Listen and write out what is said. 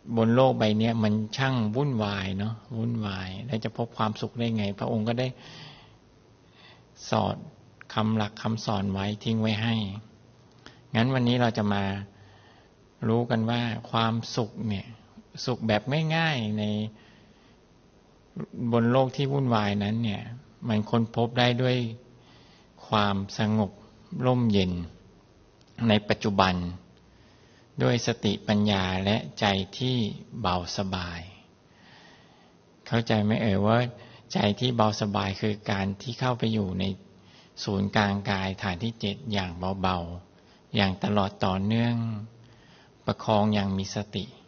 บนโลกใบนี้มันช่างวุ่นวายเนาะวุ่นวายแล้วจะพบความสุขได้ไงพระองค์ก็ได้สอนคำหลักคำสอนไว้ทิ้งไว้ให้งั้นวันนี้เราจะมารู้กันว่าความสุขเนี่ยสุขแบบง่ายๆในบนโลกที่วุ่นวายนั้นเนี่ยมันค้นพบได้ด้วยความสงบร่มเย็นในปัจจุบันด้วยสติปัญญาและใจที่เบาสบายเข้าใจไหมว่าใจที่เบาสบายคือการที่เข้าไปอยู่ในศูนย์กลางกายฐานที่7อย่างเบาๆอย่างตลอดต่อเนื่องประคองอย่างมีสติ